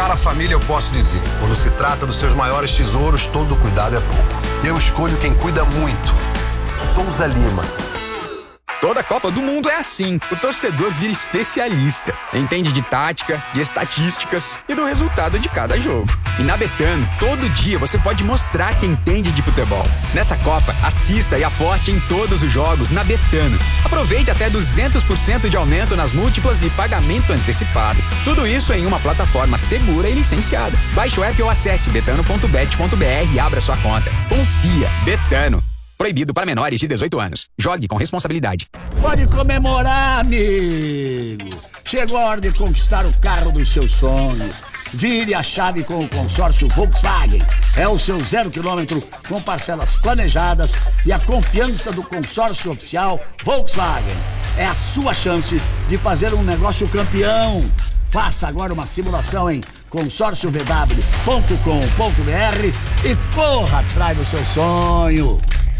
Cara, família, eu posso dizer, quando se trata dos seus maiores tesouros, todo cuidado é pouco. Eu escolho quem cuida muito. Souza Lima. Toda Copa do Mundo é assim. O torcedor vira especialista. Entende de tática, de estatísticas e do resultado de cada jogo. E na Betano, todo dia você pode mostrar que entende de futebol. Nessa Copa, assista e aposte em todos os jogos na Betano. Aproveite até 200% de aumento nas múltiplas e pagamento antecipado. Tudo isso em uma plataforma segura e licenciada. Baixe o app ou acesse betano.bet.br e abra sua conta. Confia. Betano. Proibido para menores de 18 anos. Jogue com responsabilidade. Pode comemorar, amigo. Chegou a hora de conquistar o carro dos seus sonhos. Vire a chave com o consórcio Volkswagen. É o seu 0 km com parcelas planejadas e a confiança do consórcio oficial Volkswagen. É a sua chance de fazer um negócio campeão. Faça agora uma simulação em consórciovw.com.br e corra atrás do seu sonho.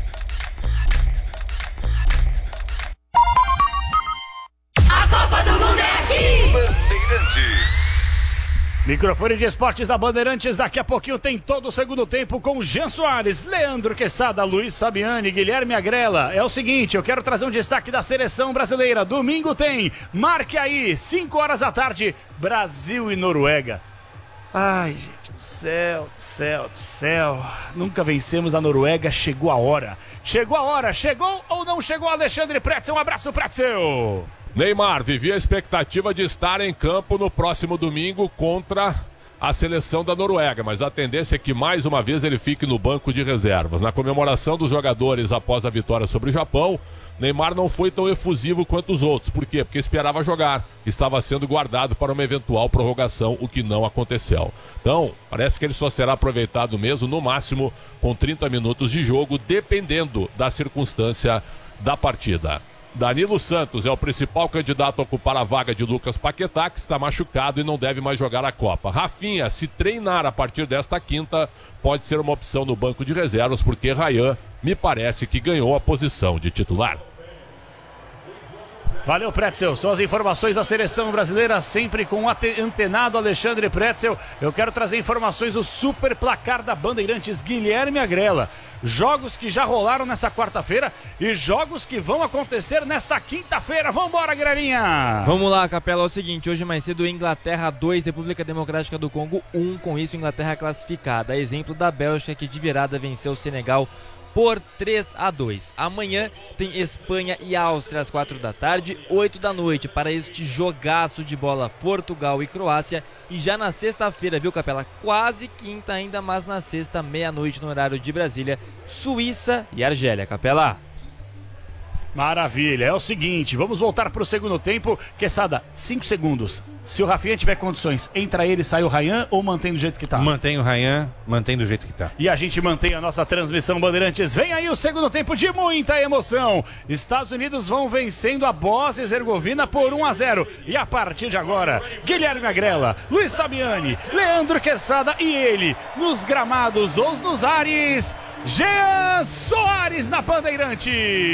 Microfone de esportes da Bandeirantes, daqui a pouquinho tem todo o segundo tempo com Jean Soares, Leandro Quesada, Luiz Sabiani, Guilherme Agrela. É o seguinte, eu quero trazer um destaque da seleção brasileira. Domingo tem, marque aí, 5 horas da tarde, Brasil e Noruega. Ai, gente do céu. Nunca vencemos a Noruega, chegou a hora. Chegou ou não chegou Alexandre Pretzel? Um abraço, Pretzel. Neymar vivia a expectativa de estar em campo no próximo domingo contra a seleção da Noruega, mas a tendência é que mais uma vez ele fique no banco de reservas. Na comemoração dos jogadores após a vitória sobre o Japão, Neymar não foi tão efusivo quanto os outros. Por quê? Porque esperava jogar. Estava sendo guardado para uma eventual prorrogação, o que não aconteceu. Então, parece que ele só será aproveitado mesmo, no máximo, com 30 minutos de jogo, dependendo da circunstância da partida. Danilo Santos é o principal candidato a ocupar a vaga de Lucas Paquetá, que está machucado e não deve mais jogar a Copa. Rafinha, se treinar a partir desta quinta, pode ser uma opção no banco de reservas, porque Ryan me parece que ganhou a posição de titular. Valeu, Pretzel. São as informações da seleção brasileira, sempre com o antenado Alexandre Pretzel. Eu quero trazer informações do super placar da Bandeirantes, Guilherme Agrela. Jogos que já rolaram nessa quarta-feira e jogos que vão acontecer nesta quinta-feira. Vambora, Grelinha! Vamos lá, Capela. É o seguinte, hoje mais cedo, Inglaterra 2, República Democrática do Congo 1. Com isso, Inglaterra classificada. Exemplo da Bélgica, que de virada venceu o Senegal por 3-2. Amanhã tem Espanha e Áustria às 4 da tarde, 8 da noite, para este jogaço de bola Portugal e Croácia. E já na sexta-feira, viu, Capela? Quase quinta ainda, mas na sexta, meia-noite no horário de Brasília, Suíça e Argélia, Capela. Maravilha, é o seguinte, vamos voltar para o segundo tempo. Quesada, 5 segundos. Se o Rafinha tiver condições, entra ele e sai o Ryan ou mantém do jeito que tá? Mantém o Ryan, mantém do jeito que tá. E a gente mantém a nossa transmissão Bandeirantes. Vem aí o segundo tempo de muita emoção. Estados Unidos vão vencendo a Bósnia e Herzegovina por 1-0. E a partir de agora, Guilherme Agrela, Luiz Sabiani, Leandro Quesada e ele, nos gramados ou nos ares, Jean Soares na Bandeirante.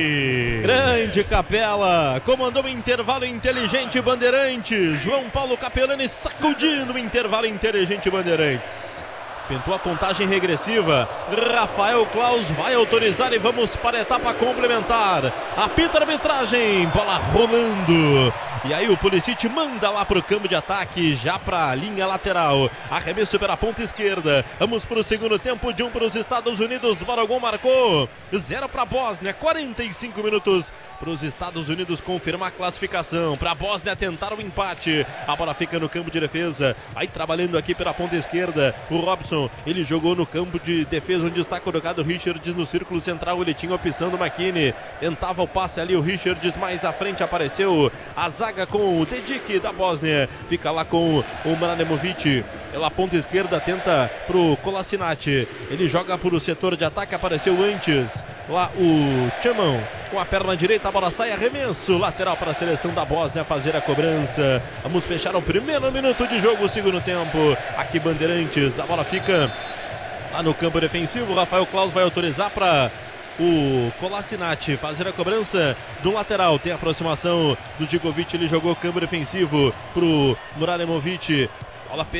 Grande Capela, comandou o intervalo inteligente Bandeirantes. João Paulo Capelani sacudindo o intervalo inteligente Bandeirantes. Pintou a contagem regressiva. Rafael Claus vai autorizar e vamos para a etapa complementar. Apita a arbitragem, bola rolando. E aí o Pulisic manda lá pro campo de ataque, já pra linha lateral. Arremesso pela ponta esquerda. Vamos pro segundo tempo, de 1 para os Estados Unidos. Balogun marcou 0 para a Bósnia. 45 minutos para os Estados Unidos confirmar a classificação. Para a Bósnia tentar o empate. A bola fica no campo de defesa. Aí trabalhando aqui pela ponta esquerda, o Robson. Ele jogou no campo de defesa, onde está colocado o Richards no círculo central. Ele tinha a opção do McKinney. Tentava o passe ali, o Richards mais à frente apareceu a zaga com o Dedic da Bósnia. Fica lá com o Mlademovic. Pela ponta esquerda, tenta pro Kolasinac. Ele joga pro setor de ataque, apareceu antes lá o Chamão. Com a perna direita, a bola sai, arremesso lateral para a seleção da Bósnia fazer a cobrança. Vamos fechar o primeiro minuto de jogo, o segundo tempo. Aqui Bandeirantes, a bola fica lá no campo defensivo. Rafael Claus vai autorizar para o Kolasinac fazer a cobrança do lateral. Tem a aproximação do Djokovic, ele jogou campo defensivo pro Murademovic. Bola